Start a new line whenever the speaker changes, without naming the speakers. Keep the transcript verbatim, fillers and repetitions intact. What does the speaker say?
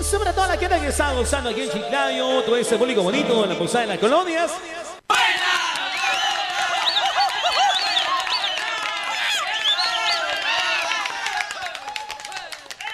Sobre toda la gente que está gozando aquí en Chiclayo, todo ese público bonito en la posada de las colonias.